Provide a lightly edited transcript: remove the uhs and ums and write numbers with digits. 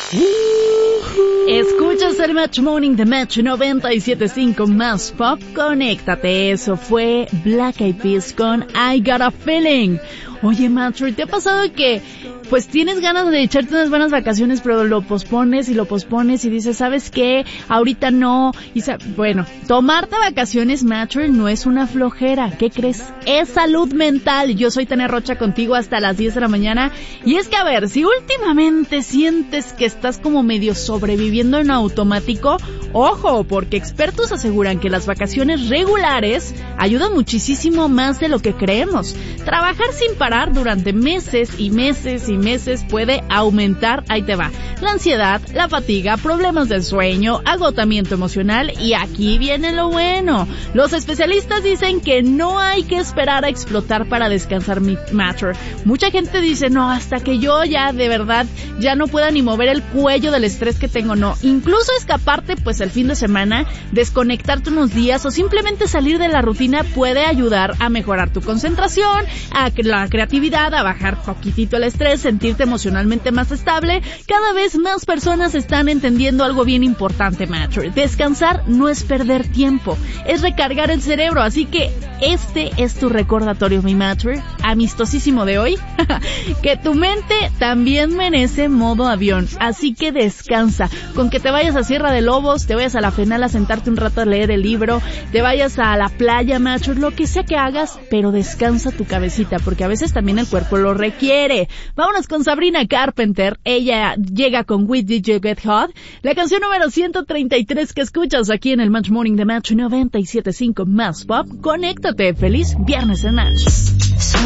Escuchas el Match Morning de Match 97.5 más pop. Conéctate, eso fue Black Eyed Peas con I Got a Feeling. Oye, Matcher, ¿te ha pasado que pues tienes ganas de echarte unas buenas vacaciones, pero lo pospones y dices, ¿sabes qué? Ahorita no. Bueno, tomarte vacaciones, Matcher, no es una flojera. ¿Qué crees? Es salud mental. Yo soy Tania Rocha contigo hasta las 10 de la mañana. Y es que, a ver, si últimamente sientes que estás como medio sobreviviendo en automático, ojo, porque expertos aseguran que las vacaciones regulares ayudan muchísimo más de lo que creemos. Trabajar sin parar durante meses y meses y meses puede aumentar, ahí te va, la ansiedad, la fatiga, problemas del sueño, agotamiento emocional, y aquí viene lo bueno. Los especialistas dicen que no hay que esperar a explotar para descansar, Matcher. Mucha gente dice, no, hasta que yo ya de verdad ya no pueda ni mover el cuello del estrés que tengo, no. Incluso escaparte pues el fin de semana, desconectarte unos días o simplemente salir de la rutina puede ayudar a mejorar tu concentración, a la creatividad, a bajar poquitito el estrés, sentirte emocionalmente más estable. Cada vez más personas están entendiendo algo bien importante, Matcher. Descansar no es perder tiempo, es recargar el cerebro. Así que este es tu recordatorio, mi Matcher, amistosísimo de hoy, que tu mente también merece modo avión. Así que descansa. Con que te vayas a Sierra de Lobos, te vayas a la Fenal a sentarte un rato a leer el libro, te vayas a la playa, Matcher, lo que sea que hagas, pero descansa tu cabecita, porque a veces también el cuerpo lo requiere. Vámonos con Sabrina Carpenter. Ella llega con We Did You Get Hot, la canción número 133 que escuchas aquí en el Match Morning de Match 97.5 más pop. Conéctate. Feliz viernes en Match.